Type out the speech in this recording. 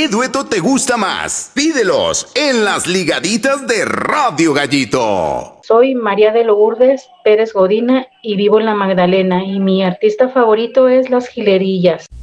¿Qué dueto te gusta más? Pídelos en las ligaditas de Radio Gallito. Soy María de Lourdes Pérez Godina y vivo en La Magdalena y mi artista favorito es Las Jilerillas.